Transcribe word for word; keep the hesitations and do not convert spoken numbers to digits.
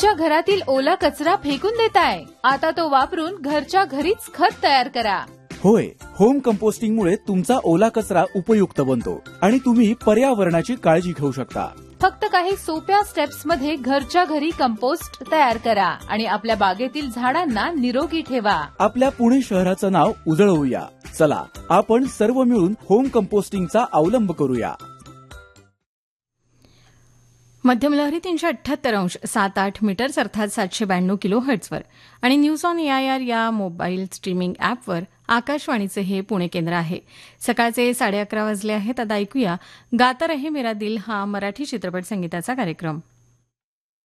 तुमच्या घरातील ओला कचरा फेकून देताय, आता तो वापरून घरच्या घरीच खत तयार करा. होय, होम कंपोस्टिंगमुळे तुमचा ओला कचरा उपयुक्त बनतो आणि तुम्ही पर्यावरणाची काळजी घेऊ शकता. फक्त काही सोप्या स्टेप्समध्ये घरच्या घरी कंपोस्ट तयार करा आणि आपल्या बागेतील झाडांना निरोगी ठेवा. आपल्या पुणे शहराचं नाव उजळवूया. चला, आपण सर्व मिळून होम कंपोस्टिंगचा अवलंब करूया. मध्यमलहरी तीनशे अठ्ठ्याहत्तर अंश सात आठ मीटर्स अर्थात सातशे ब्याण्णव किलो हर्ट्झवर आणि न्यूज ऑन एआयआर या मोबाईल स्ट्रीमिंग ॲपवर आकाशवाणीचे हे पुणे केंद्र आहे. सकाळचे साडे अकरा वाजले आहेत. आता ऐकूया गाता रहे मेरा दिल हा मराठी चित्रपट संगीताचा कार्यक्रम.